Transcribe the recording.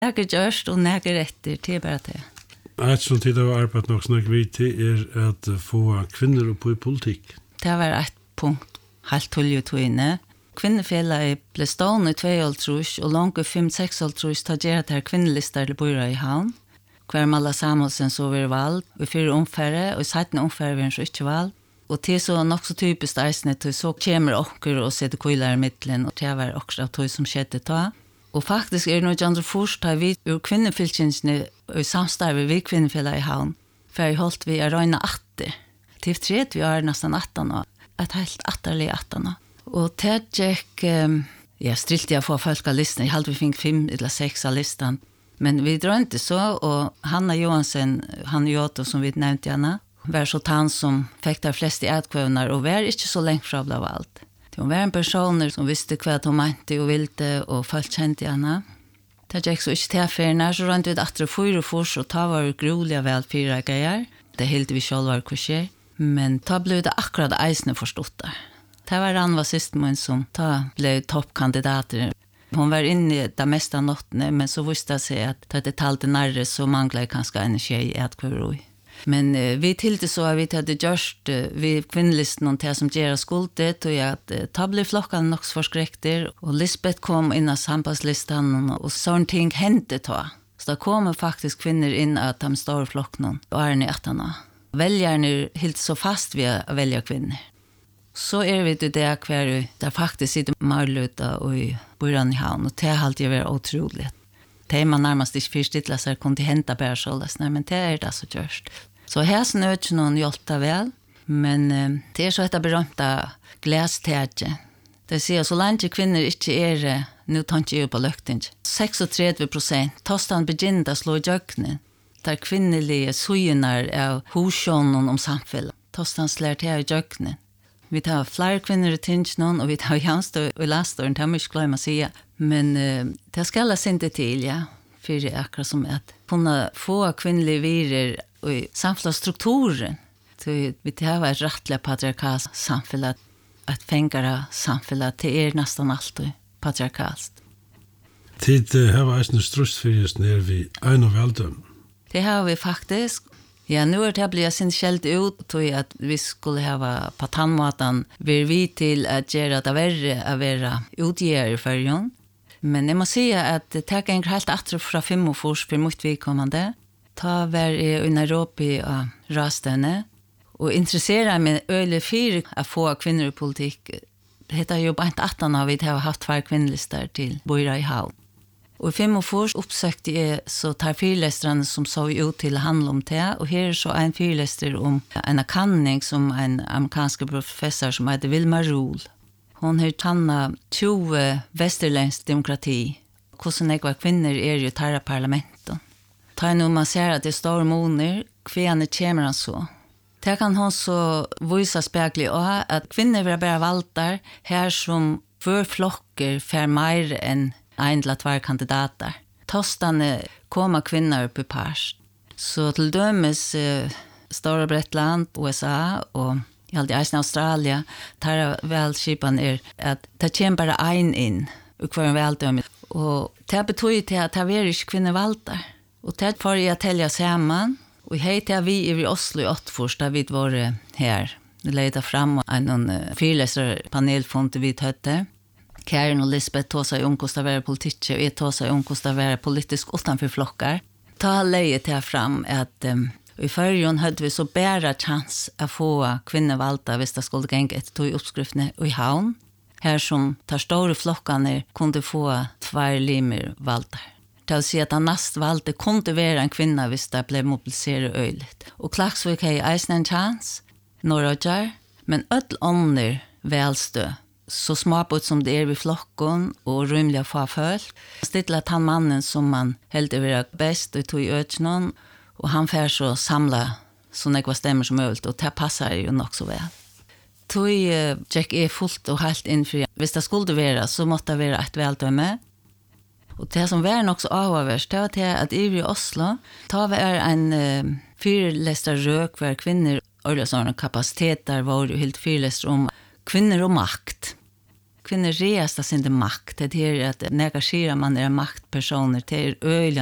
Näger görst och näger rätter till bara det. Ett som tid har arbetat nog snakk vid till att få kvinnor upp i politik. Det var ett punkt helt tulligt inne. Kvinnefälla blev stående i 2,5 och långt 5-6 tar gärna till kvinnelistar till bor i havn. Hver Malla Samuelsen så var vald, og 4 omfærre, og i 17 omfærre var han så ikke vald. Og det er så nok så typisk eisende, til så kommer okker og setter køyler i midtelen, og det var også av tog som skjedde da. Og faktisk er det noe andre først, da vi ur kvinnefylkjensene og samstarve vi kvinnefella i havn, for jeg holdt vi å røyne 80. Til 3 vi er nesten 18 år, et helt atterlig 18 år. Og det gikk, jeg strilte jeg for folk av listen, jeg hadde vi fikk 5 eller 6 av listen, men vi drar inte så, och Hanna Johansen, han Joto som vi nämnde gärna, var så han som fick de flesta ätkvönar och var inte så länge från av allt. Det var en person som visste vad hon mente och ville och folk kände gärna. Det gick så inte till affärerna, så rörde vi att 4 fors och ta var groliga väl 4 grejer. Det helt vi själva var kurser. Men ta blev det akkurat eisne förstått där. Det var han var systemön som ta blev toppkandidater. Hon var inne i det mesta nottene, men så visste jag sig att det talte närre så manglade kanske en tjej att kvar. Men vi tillte så att vi hade gjort vi kvinnelisten och det som ger skuldet och att ta blev flockan nog förskräckter och Lisbeth kom in i sambandslistan och sånt ting hände då. Så det kommer faktiskt kvinnor in att de står flocknon och är ni 18 år. Väljarna helt så fast vid att välja kvinnor. Så är vi det kvar där faktiskt sitter Marluta och i Buran i havn och det har alltid varit otroligt. Det är man närmast inte förstått så kunde det hända bara så men det är det så görst. Så här snöt någon hjälpta väl, men det är så ett berömta glästäge. Det säger så länge kvinnor inte är nu tar inte på lökting. 36% tostan begynte att slå i jöknen. Där kvinnliga sugenar av husjonen om samhället. Tostan slår till i jöknen. Vi tar fler kvinnor i tingsnån och vi tar janstå och lastor, det har man inte glömt att säga. Men det ska inte till, ja. För det är akkurat som att kunna få kvinnliga virer i samhällsstrukturen. Vi tar ett rättligt patriarkalt samhälle, att fängara samhälle, det är nästan alltid patriarkalt. Tid har vi en strustfyrjes när vi en av väldom. Det har vi faktiskt. Ja, nu är det blivit sin skällt ut till att vi skulle ha på tandmaten vi till att göra det värre att vara utgivare i färgen. Men jag måste säga att det tar en helt attra från 5 år för mitt vidkommande. Ta var i Nairobi och rastene och intressera mig öle för att få kvinnor i politik. Det heter ju bara inte 18 år vi har haft 2 kvinnelistor till Boira i havn. Och i 5 år uppsökte jag så tar fyrlästarna som såg ut till att handla om det. Och här är så en fyrlästare om en kanning som en amerikansk professor som heter Wilma Rule. Hon har tannat 20 västerländsk demokrati. Hvordan några kvinnor är ju i parlamenten. Ta nu man ser att det står måner, kvinnorna kommer han så. Det kan hon så visa spegligt att kvinnor vill bara valtar här som för flocker för mer än 1 eller 2 kandidater. Tostane kommer kvinnor upp i pars. Så till dömes Stora Bretland, USA och i Australien, där välskipan är att det kommer bara en in och kvar en väldöme. Och det betyder att det är inte kvinnor valtar. Och det får jag tälja samman. Och heter vi i Oslo i 8 där vi var här. Det ledde fram en fyrläsare från vi hötte. Karen och Lisbeth tog sig om att vara politik och jag tog sig om att vara politisk utanför flockar. Ta lejet här fram att i förrjun hade vi så bära chans att få kvinnor valda hvis det skulle gänga ett tog uppskriften i havn. Här som tar stora flockarna kunde få 2 limer valda. Det vill säga att näst valde kunde vara en kvinna hvis det blev mobiliserat öjligt. Och Klagsvik har eisen en chans, Norröjar, men öll ånder välstö. Så småbort som det är vid flockon och rymliga farfölj. Stilla att han mannen som man helt över bäst och tog i ögonen. Och han får så samla så några stämmer som möjligt. Och det passar ju nog så väl. Tog Jack är fullt och helt inför. Hvis det skulle vara så måste det vara ett väldöme. Och det som var nog så avvärst det var det att i Oslo tar vi en fyrlästare rök för kvinnor. Och sådana kapaciteter var ju helt fyrlästare om kvinnor och makt. kvinnor reas det sin makt. Det är att när man är maktpersoner, det är öliga